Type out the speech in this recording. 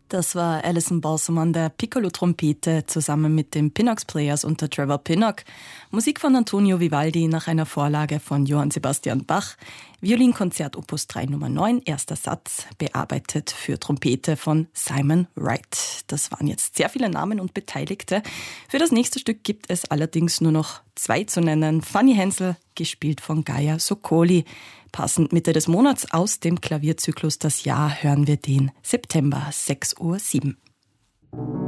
Das war Alison Balsam an der Piccolo-Trompete zusammen mit den Pinnock Players unter Trevor Pinnock. Musik von Antonio Vivaldi nach einer Vorlage von Johann Sebastian Bach. Violinkonzert Opus 3 Nummer 9, erster Satz, bearbeitet für Trompete von Simon Wright. Das waren jetzt sehr viele Namen und Beteiligte. Für das nächste Stück gibt es allerdings nur noch 2 zu nennen. Fanny Hensel, gespielt von Gaia Sokoli. Passend Mitte des Monats aus dem Klavierzyklus Das Jahr hören wir den September, 6:07 Uhr.